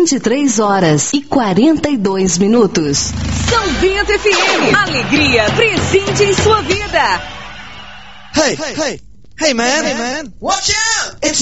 23h42. São Bento FM. Alegria presente em sua vida. Hey man. Watch out! It's